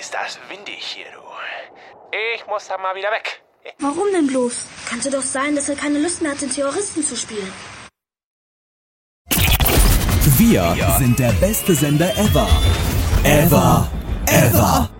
ist das windig hier, du. Ich muss da mal wieder weg. Warum denn bloß? Könnte doch sein, dass er keine Lust mehr hat, den Terroristen zu spielen. Wir sind der beste Sender ever. Ever.